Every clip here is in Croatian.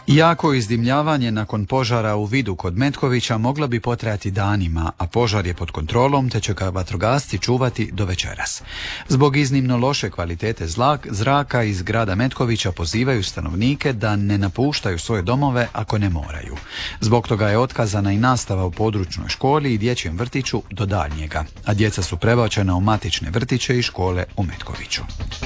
Jako izdimljavanje nakon požara u Vidu kod Metkovića mogla bi potrajati danima, a požar je pod kontrolom te će ga vatrogasci čuvati do večeras. Zbog iznimno loše kvalitete zraka iz grada Metkovića pozivaju stanovnike da ne napuštaju svoje domove ako ne moraju. Zbog toga je otkazana i nastava u područnoj školi i dječjem vrtiću do daljnjega, a djeca su prebačena u matične vrtiće i škole u Metkoviću.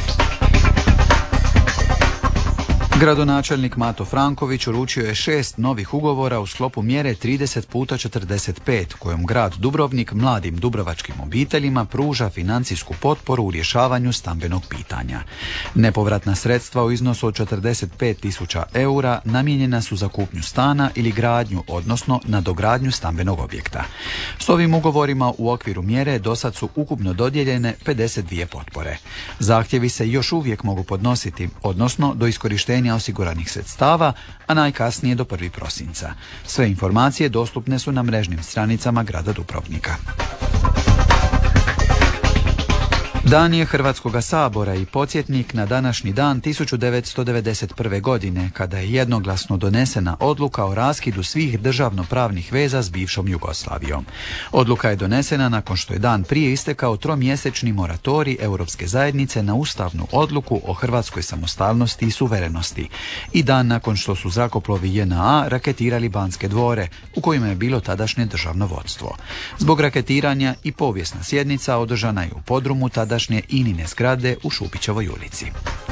Gradonačelnik Mato Franković uručio je 6 novih ugovora u sklopu mjere 30x45 kojom grad Dubrovnik mladim dubrovačkim obiteljima pruža financijsku potporu u rješavanju stambenog pitanja. Nepovratna sredstva u iznosu od 45.000 eura namijenjena su za kupnju stana ili gradnju, odnosno nadogradnju stambenog objekta. S ovim ugovorima u okviru mjere dosad su ukupno dodijeljene 52 potpore. Zahtjevi se još uvijek mogu podnositi, odnosno do iskorištenja osiguranih sredstava, a najkasnije do 1. prosinca. Sve informacije dostupne su na mrežnim stranicama grada Dubrovnika. Dan je Hrvatskoga sabora i podsjetnik na današnji dan 1991. godine, kada je jednoglasno donesena odluka o raskidu svih državnopravnih veza s bivšom Jugoslavijom. Odluka je donesena nakon što je dan prije istekao tromjesečni moratorij Europske zajednice na ustavnu odluku o hrvatskoj samostalnosti i suverenosti i dan nakon što su zrakoplovi JNA raketirali Banske dvore, u kojima je bilo tadašnje državno vodstvo. Zbog raketiranja i povijesna sjednica održana je u podrumu tadašnje Inine zgrade u Šubićevoj ulici.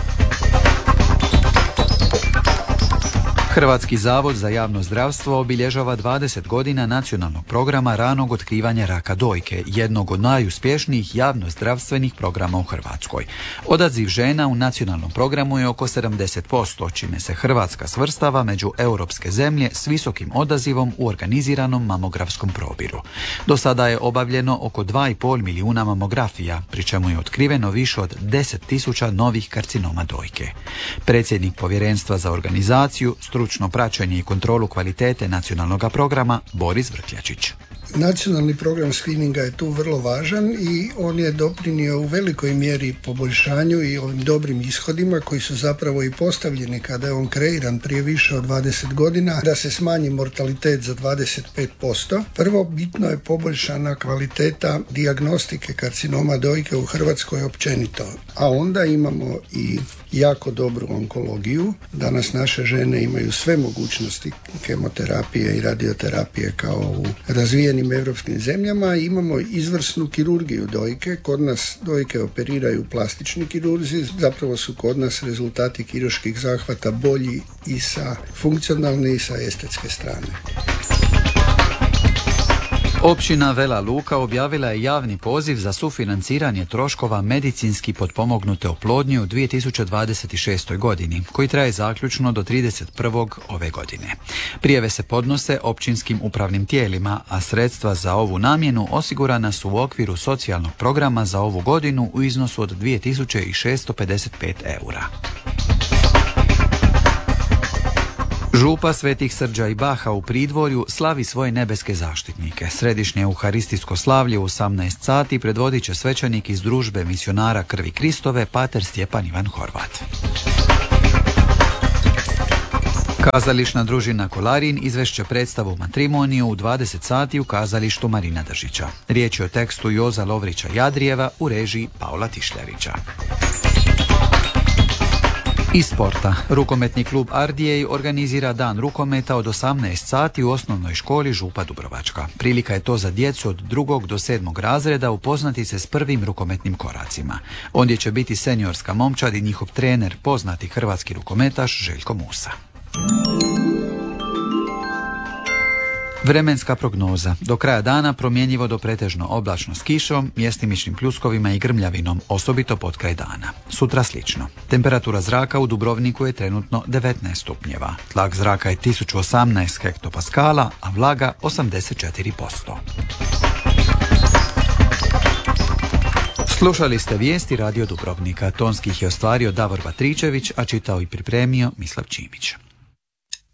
Hrvatski zavod za javno zdravstvo obilježava 20 godina nacionalnog programa ranog otkrivanja raka dojke, jednog od najuspješnijih javnozdravstvenih programa u Hrvatskoj. Odaziv žena u nacionalnom programu je oko 70%, čime se Hrvatska svrstava među europske zemlje s visokim odazivom u organiziranom mamografskom probiru. Do sada je obavljeno oko 2,5 milijuna mamografija, pri čemu je otkriveno više od 10.000 novih karcinoma dojke. Predsjednik Povjerenstva za organizaciju, stručno praćenje i kontrolu kvalitete nacionalnog programa Boris Vrkljačić. Nacionalni program screeninga je tu vrlo važan i on je doprinio u velikoj mjeri poboljšanju i ovim dobrim ishodima koji su zapravo i postavljeni kada je on kreiran prije više od 20 godina, da se smanji mortalitet za 25%. Prvo, bitno je poboljšana kvaliteta dijagnostike karcinoma dojke u Hrvatskoj općenito, a onda imamo i jako dobru onkologiju. Danas naše žene imaju sve mogućnosti kemoterapije i radioterapije kao u razvijenim europskim zemljama. Imamo izvrsnu kirurgiju dojke. Kod nas dojke operiraju plastični kirurzi. Zapravo su kod nas rezultati kirurških zahvata bolji i sa funkcionalne i sa estetske strane. Općina Vela Luka objavila je javni poziv za sufinanciranje troškova medicinski potpomognute oplodnje u 2026. godini, koji traje zaključno do 31. ove godine. Prijave se podnose općinskim upravnim tijelima, a sredstva za ovu namjenu osigurana su u okviru socijalnog programa za ovu godinu u iznosu od 2655 eura. Župa Svetih Srđa i Baha u Pridvorju slavi svoje nebeske zaštitnike. Središnje euharistijsko slavlje u 18 sati predvodit će svećenik iz družbe misionara Krvi Kristove, pater Stjepan Ivan Horvat. Kazališna družina Kolarin izvešće predstavu Matrimoniju u 20 sati u kazalištu Marina Držića. Riječ je o tekstu Joza Lovrića Jadrijeva u režiji Paola Tišljevića. Iz sporta, rukometni klub Ardijej organizira dan rukometa od 18 sati u osnovnoj školi Župa Dubrovačka. Prilika je to za djecu od 2. do 7. razreda upoznati se s prvim rukometnim koracima. Ondje će biti seniorska momčad i njihov trener, poznati hrvatski rukometaš Željko Musa. Vremenska prognoza. Do kraja dana promjenjivo do pretežno oblačno s kišom, mjestimičnim pljuskovima i grmljavinom, osobito potkraj dana. Sutra slično. Temperatura zraka u Dubrovniku je trenutno 19 stupnjeva. Tlak zraka je 1018 hektopaskala, a vlaga 84%. Slušali ste vijesti Radio Dubrovnika. Tonskih je ostvario Davor Batričević, a čitao i pripremio Mislav Čimić.